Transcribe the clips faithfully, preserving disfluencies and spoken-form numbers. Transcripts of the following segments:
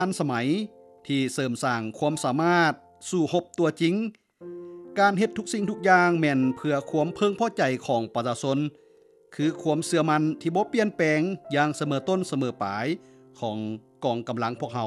ทันสมัยที่เสริมสร้างความสามารถสู่รบตัวจริงการเฮ็ดทุกสิ่งทุกอย่างแม่นเพื่อความเพึงพอใจของประชาชนคือความเชื่อมั่นที่บ่เปลี่ยนแปลงอย่างเสมอต้นเสมอปลายของกองกำลังพวกเขา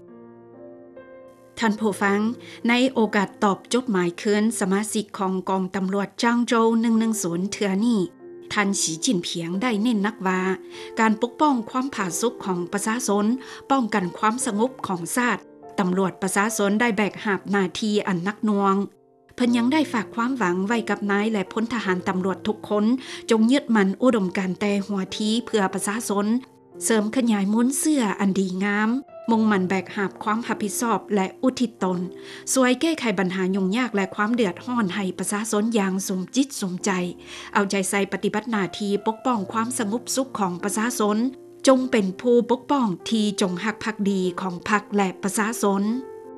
ท่านผู้ฟังในโอกาสตอบจดหมายคืนสมาชิกของกองตำรวจจางโจวหนึ่งหนึ่งศูนย์เทื่อนี้ท่านสีจิ้นเพียงได้เน้นนักว่าการปกป้องความผาสุกของประชาชนป้องกันความสงบของชาติตำรวจประชาชนได้แบกหาบหน้าที่อันนักหน่วงเพิ่นยังได้ฝากความหวังไว้กับนายและพลทหารตำรวจทุกคนจงยึดมั่นอุดมการณ์แต่หัวทีเพื่อประชาชนเสริมขยายม้วนเสื้ออันดีงามมุ่งมั่นแบกหาบความรับผิดชอบและอุทิศตนช่วยแก้ไขปัญหายุ่งยากและความเดือดร้อนให้ประชาชนอย่างสมจิตสมใจเอาใจใส่ปฏิบัติหน้าที่ปกป้องความสงบสุขของประชาชนจงเป็นผู้ปกป้องที่จงหักภักดีของพรรคและประชาชน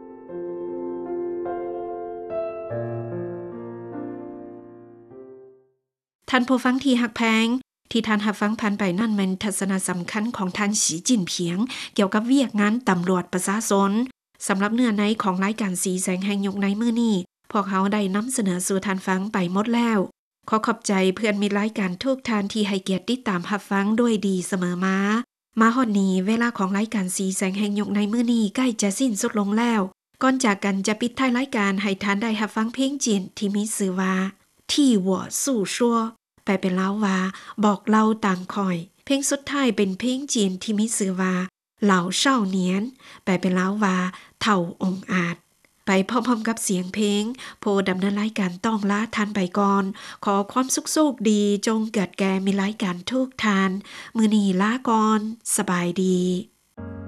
ท่านผู้ฟังที่หักแพงที่ท่านรับฟังผ่านไปนั่นเป็นทัศนะสำคัญของท่านสีจิ้นเพียงเกี่ยวกับเวียกงานตำรวจประชาชนสำหรับเนื้อในของรายการสีแสงแห่งยุคในมื้อนี้พวกเขาได้นำเสนอสู่ท่านฟังไปหมดแล้วขอขอบใจเพื่อนมิตรรายการทุกท่านที่ให้เกียรติติดตามรับฟังด้วยดีเสมอมามาฮอดนี้เวลาของรายการสีแสงแห่งยุคในมื้อนี้ใกล้จะสิ้นสุดลงแล้วก่อนจากกันจะปิดท้ายรายการให้ท่านได้รับฟังเพลงจีนที่มีชื่อว่าที่我诉说แปลเป็นลาวว่าบอกเล่าต่างคอยเพลงสุดท้ายเป็นเพลงจีนที่มีชื่อว่าเหล่าเช่าเนียนแปลเป็นลาวว่าเถ่าองอาจไปพร้อมๆกับเสียงเพลงผู้ดำเนินรายการต้องลาท่านไปก่อนขอความสุขโชคดีจงเกิดแก่มีรายการทุกท่านมื้อนี้ลาก่อนสบายดี